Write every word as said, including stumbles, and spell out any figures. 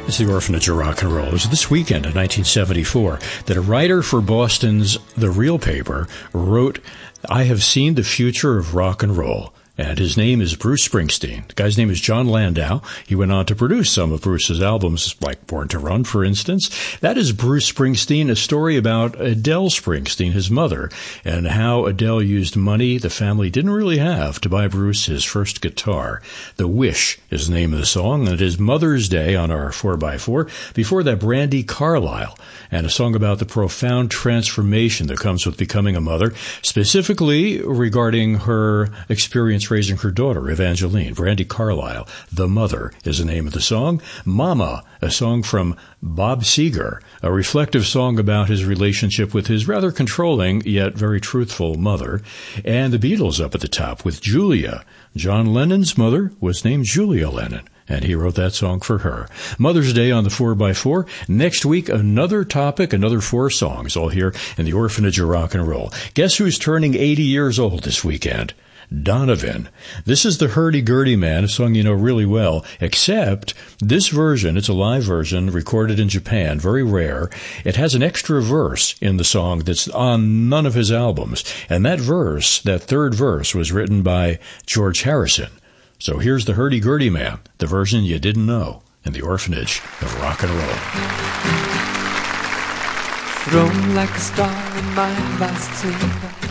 It's the Orphanage of Rock and Roll. It was this weekend in nineteen seventy-four that a writer for Boston's The Real Paper wrote, "I have seen the future of rock and roll." And his name is Bruce Springsteen. The guy's name is Jon Landau. He went on to produce some of Bruce's albums, like Born to Run, for instance. That is Bruce Springsteen, a story about Adele Springsteen, his mother, and how Adele used money the family didn't really have to buy Bruce his first guitar. The Wish is the name of the song, and it is Mother's Day on our four by four. Before that, Brandi Carlile, and a song about the profound transformation that comes with becoming a mother, specifically regarding her experience raising her daughter, Evangeline. Brandi Carlile, The Mother, is the name of the song. Mama, a song from Bob Seger, a reflective song about his relationship with his rather controlling yet very truthful mother. And the Beatles up at the top with Julia. John Lennon's mother was named Julia Lennon, and he wrote that song for her. Mother's Day on the four by four. Next week, another topic, another four songs, all here in the Orphanage of Rock and Roll. Guess who's turning eighty years old this weekend? Donovan. This is the Hurdy-Gurdy Man, a song you know really well, except this version, it's a live version recorded in Japan, very rare. It has an extra verse in the song that's on none of his albums. And that verse, that third verse, was written by George Harrison. So here's the Hurdy-Gurdy Man, the version you didn't know, in the Orphanage of Rock and Roll. Thrown like a star in my last scene.